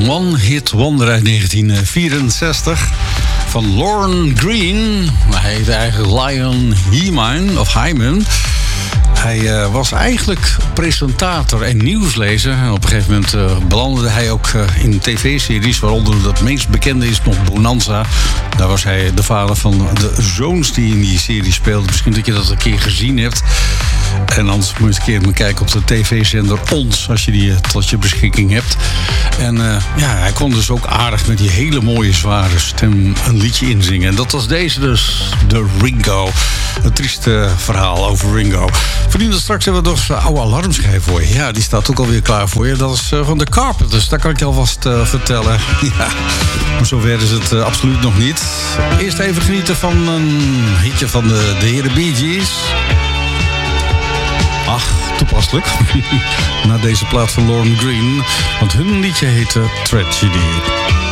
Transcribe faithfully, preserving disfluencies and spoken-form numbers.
One Hit Wonder uit negentien vierenzestig van Lorne Green. Hij heette eigenlijk Lion Hyman, of Hyman. Hij uh, was eigenlijk presentator en nieuwslezer. En op een gegeven moment uh, belandde hij ook uh, in tv-series, waaronder het meest bekende is nog Bonanza. Daar was hij de vader van de zoons die in die serie speelden. Misschien dat je dat een keer gezien hebt. En anders moet je een keer maar kijken op de tv-zender Ons, als je die tot je beschikking hebt. En uh, ja, hij kon dus ook aardig met die hele mooie zware stem een liedje inzingen. En dat was deze dus, de Ringo. Een trieste verhaal over Ringo. Vrienden, straks hebben we nog een oude alarmschijf voor je. Ja, die staat ook alweer klaar voor je. Dat is uh, van de Carpenters, dat kan ik je alvast uh, vertellen. Ja, maar zover is het uh, absoluut nog niet. Eerst even genieten van een hitje van de, de heren Bee Gees. Ach, toepasselijk. Na deze plaat van Lorne Green. Want hun liedje heette Tragedy.